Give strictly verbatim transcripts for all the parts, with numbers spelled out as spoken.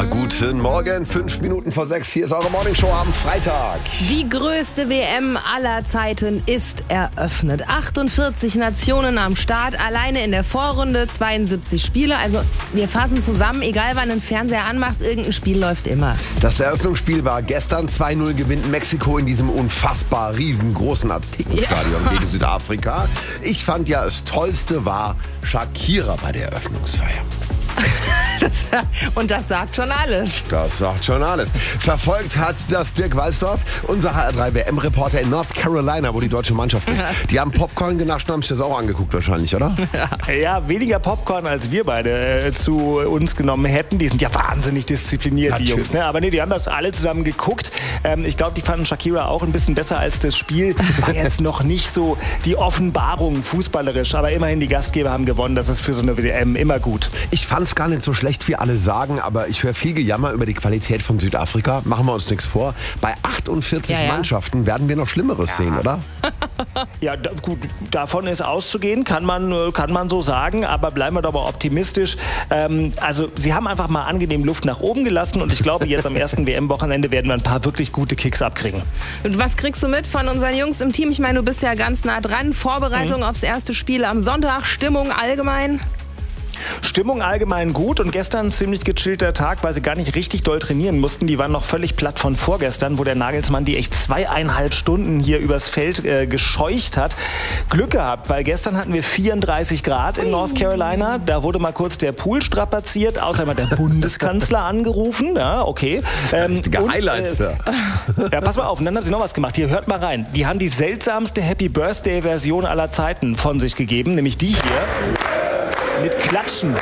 Ja, guten Morgen, fünf Minuten vor sechs. Hier ist eure Morningshow am Freitag. Die größte W M aller Zeiten ist eröffnet. achtundvierzig Nationen am Start, alleine in der Vorrunde, zweiundsiebzig Spiele. Also wir fassen zusammen, egal wann du den Fernseher anmachst, irgendein Spiel läuft immer. Das Eröffnungsspiel war gestern. zwei null gewinnt Mexiko in diesem unfassbar riesengroßen Aztekenstadion ja. gegen Südafrika. Ich fand ja, das Tollste war Shakira bei der Eröffnungsfeier. Das, und das sagt schon alles. Das sagt schon alles. Verfolgt hat das Dirk Walsdorf, unser H R drei W M-Reporter in North Carolina, wo die deutsche Mannschaft ist. Die haben Popcorn genascht und haben sich das auch angeguckt wahrscheinlich, oder? Ja, weniger Popcorn, als wir beide äh, zu uns genommen hätten. Die sind ja wahnsinnig diszipliniert, Natürlich. die Jungs. Ne? Aber nee, die haben das alle zusammen geguckt. Ähm, ich glaube, die fanden Shakira auch ein bisschen besser als das Spiel. War jetzt noch nicht so die Offenbarung fußballerisch. Aber immerhin, die Gastgeber haben gewonnen. Das ist für so eine W M immer gut. Ich fand es gar nicht so schlecht, wie alle sagen, aber ich höre viel Gejammer über die Qualität von Südafrika. Machen wir uns nichts vor. Bei achtundvierzig ja, ja. Mannschaften werden wir noch Schlimmeres ja. sehen, oder? Ja, da, gut, davon ist auszugehen, kann man, kann man so sagen, aber bleiben wir doch mal optimistisch. Ähm, also sie haben einfach mal angenehm Luft nach oben gelassen und ich glaube, jetzt am ersten W M-Wochenende werden wir ein paar wirklich gute Kicks abkriegen. Und was kriegst du mit von unseren Jungs im Team? Ich meine, du bist ja ganz nah dran. Vorbereitung mhm. aufs erste Spiel am Sonntag, Stimmung allgemein? Stimmung allgemein gut und gestern ein ziemlich gechillter Tag, weil sie gar nicht richtig doll trainieren mussten. Die waren noch völlig platt von vorgestern, wo der Nagelsmann die echt zweieinhalb Stunden hier übers Feld äh, gescheucht hat. Glück gehabt, weil gestern hatten wir vierunddreißig Grad in North Carolina. Da wurde mal kurz der Pool strapaziert. Außerdem hat der Bundeskanzler angerufen. Ja, okay. Ähm, Richtige und, Highlights, äh, ja. Pass mal auf, und dann hat sie noch was gemacht. Hier, hört mal rein. Die haben die seltsamste Happy Birthday-Version aller Zeiten von sich gegeben, nämlich die hier. Mit Klatschen.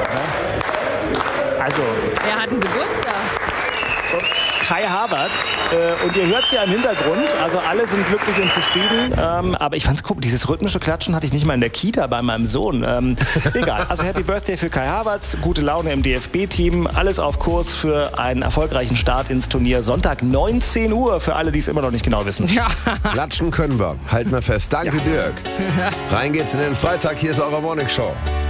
Also. Er hat einen Geburtstag. Kai Havertz. Äh, und ihr hört es ja im Hintergrund. Also alle sind glücklich und zufrieden. Ähm, aber ich fand's cool. Dieses rhythmische Klatschen hatte ich nicht mal in der Kita bei meinem Sohn. Ähm, egal. Also Happy Birthday für Kai Havertz. Gute Laune im D F B-Team. Alles auf Kurs für einen erfolgreichen Start ins Turnier. Sonntag neunzehn Uhr für alle, die es immer noch nicht genau wissen. Ja. Klatschen können wir. Halten wir fest. Danke, ja. Dirk. Rein geht's in den Freitag. Hier ist eure Morningshow.